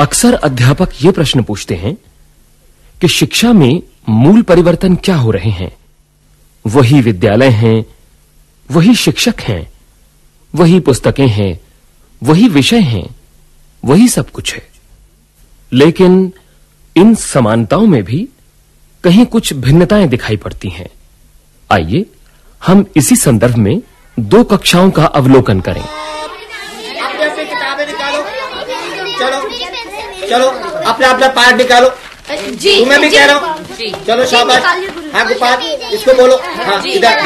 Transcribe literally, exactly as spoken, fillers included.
अक्सर अध्यापक ये प्रश्न पूछते हैं कि शिक्षा में मूल परिवर्तन क्या हो रहे हैं। वही विद्यालय हैं, वही शिक्षक हैं, वही पुस्तकें हैं, वही विषय हैं, वही सब कुछ है, लेकिन इन समानताओं में भी कहीं कुछ भिन्नताएं दिखाई पड़ती हैं। आइए हम इसी संदर्भ में दो कक्षाओं का अवलोकन करें। अपने अपनी किताबें निकालो। चलो चलो अपना अपना पाठ निकालो। जी तुम्हें भी कह रहा हूँ। चलो शाबाश। हाँ गोपाल, इसको बोलो। हाँ इधर